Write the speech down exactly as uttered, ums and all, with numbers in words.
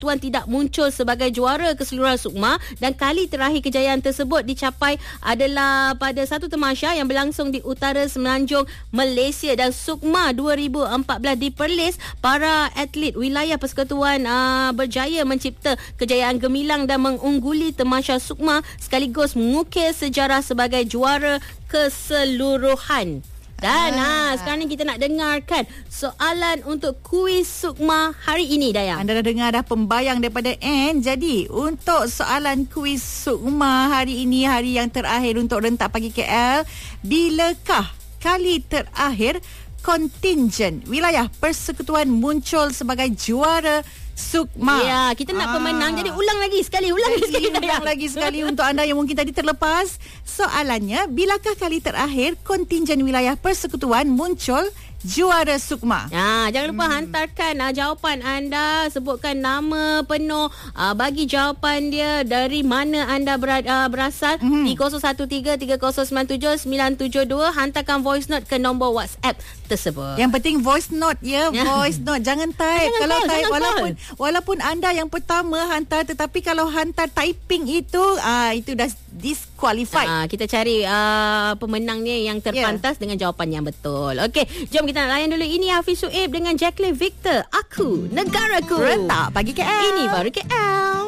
Tuan tidak muncul sebagai juara keseluruhan Sukma dan kali terakhir kejayaan tersebut dicapai adalah pada satu tamasya yang berlangsung di utara Semenanjung Malaysia. Dan Sukma dua ribu empat belas di Perlis, para atlet wilayah persekutuan uh, berjaya mencipta kejayaan gemilang dan mengungguli tamasya Sukma sekaligus mengukir sejarah sebagai juara keseluruhan. Dan ah. ha, sekarang ni kita nak dengarkan soalan untuk kuis Sukma hari ini, Dayang. Anda dah dengar dah pembayang daripada Anne. Jadi untuk soalan kuis Sukma hari ini, hari yang terakhir untuk rentak pagi K L, bilakah kali terakhir kontingen wilayah persekutuan muncul sebagai juara Sukma? Ya, kita nak ah. pemenang. Jadi ulang lagi sekali, ulang lagi sekali. Ulang lagi sekali untuk anda yang mungkin tadi terlepas. Soalannya, bilakah kali terakhir kontingen wilayah persekutuan muncul juara Sukma? Ha, jangan lupa hmm. hantarkan uh, jawapan anda, sebutkan nama penuh, uh, bagi jawapan dia dari mana anda ber, uh, berasal hmm. di kosong satu tiga tiga kosong sembilan tujuh sembilan tujuh dua. Hantarkan voice note ke nombor WhatsApp tersebut. Yang penting voice note ya, voice note. Jangan type. Jangan kalau call, type jangan walaupun call. walaupun anda yang pertama hantar, tetapi kalau hantar typing itu ah itu dah disqualified. Ah, kita cari uh, pemenangnya yang terpantas yeah. dengan jawapan yang betul. Okey, jom kita nak layan dulu. Ini Hafiz Suib dengan Jacqueline Victor. Aku Negaraku. Rentak pagi K L. Ini baru K L.